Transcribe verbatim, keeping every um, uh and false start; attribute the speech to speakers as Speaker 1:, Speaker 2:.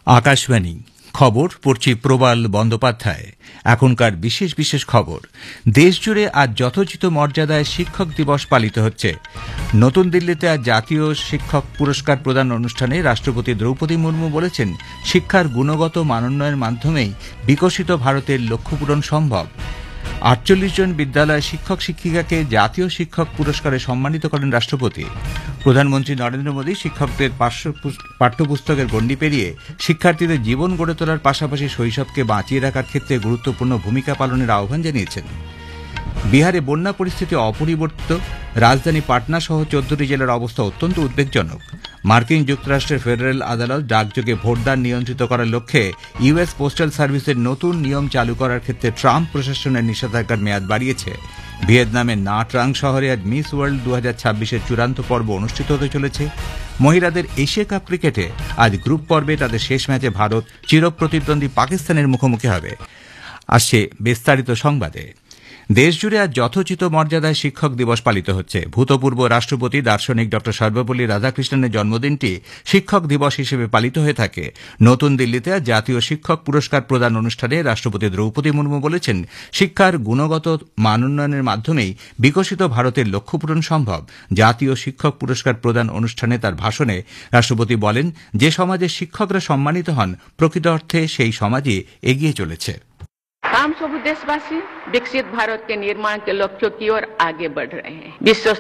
Speaker 1: আকাশবাণী খবর পড়ছি প্রবাল বন্দ্যোপাধ্যায়। এখনকার বিশেষ বিশেষ খবর। দেশজুড়ে আজ যথোচিত মর্যাদায় শিক্ষক দিবস পালিত হচ্ছে। নতুন দিল্লিতে আজ জাতীয় শিক্ষক পুরস্কার প্রদান অনুষ্ঠানে রাষ্ট্রপতি দ্রৌপদী মুর্মু বলেছেন, শিক্ষার গুণগত মানোন্নয়নের মাধ্যমেই বিকশিত ভারতের লক্ষ্য পূরণ সম্ভব। আটচল্লিশ জন বিদ্যালয় শিক্ষক শিক্ষিকাকে জাতীয় শিক্ষক পুরস্কারে সম্মানিত করেন রাষ্ট্রপতি। প্রধানমন্ত্রী নরেন্দ্র মোদী শিক্ষকদের পাঠ্যপুস্তকের গণ্ডি পেরিয়ে শিক্ষার্থীদের জীবন গড়ে তোলার পাশাপাশি শৈশবকে বাঁচিয়ে রাখার ক্ষেত্রে গুরুত্বপূর্ণ ভূমিকা পালনের আহ্বান জানিয়েছেন। বিহারে বন্যা পরিস্থিতি অপরিবর্তিত। রাজধানী পাটনা সহ চোদ্দটি জেলার অবস্থা অত্যন্ত উদ্বেগজনক। মার্কিন যুক্তরাষ্ট্রের ফেডারেল আদালত ডাকযোগে ভোটদান নিয়ন্ত্রিত করার লক্ষ্যে ইউএস পোস্টাল সার্ভিসের নতুন নিয়ম চালু করার ক্ষেত্রে ট্রাম্প প্রশাসনের নিষেধাজ্ঞার মেয়াদ বাড়িয়েছে। ভিয়েতনামের না ট্রাং শহরে আজ মিস ওয়ার্ল্ড দু হাজার ছাব্বিশের চূড়ান্ত পর্ব অনুষ্ঠিত হতে চলেছে। মহিলাদের এশিয়া কাপ ক্রিকেটে আজ গ্রুপ পর্বে তাদের শেষ ম্যাচে ভারত চিরপ্রতিদ্বন্দ্বী পাকিস্তানের মুখোমুখি হবে। আসছে বিস্তারিত সংবাদে। দেশজুড়ে আজ যথোচিত মর্যাদায় শিক্ষক দিবস পালিত হচ্ছে। ভূতপূর্ব রাষ্ট্রপতি দার্শনিক ড সর্বপল্লী রাধাকৃষ্ণনের জন্মদিনটি শিক্ষক দিবস হিসেবে পালিত হয়ে থাকে। নতুন দিল্লিতে আজ জাতীয় শিক্ষক পুরস্কার প্রদান অনুষ্ঠানে রাষ্ট্রপতি দ্রৌপদী মুর্মু বলেছেন, শিক্ষার গুণগত মানোন্নয়নের মাধ্যমেই বিকশিত ভারতের লক্ষ্য পূরণ সম্ভব। জাতীয় শিক্ষক পুরস্কার প্রদান অনুষ্ঠানে তার ভাষণে রাষ্ট্রপতি বলেন, যে সমাজে শিক্ষকরা সম্মানিত হন প্রকৃত অর্থে সেই সমাজই এগিয়ে চলেছে।
Speaker 2: हम सब देशवासी विकसित भारत के निर्माण के लक्ष्यों की ओर आगे बढ़ रहे हैं। विश्व